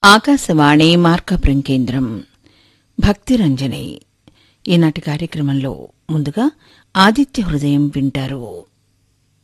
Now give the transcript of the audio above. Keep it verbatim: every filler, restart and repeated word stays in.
ఆకాశవాణి మార్కాపురం కేంద్రం భక్తిరంజని ఈనాటి కార్యక్రమంలో ముందుగా ఆదిత్య హృదయం వింటారు.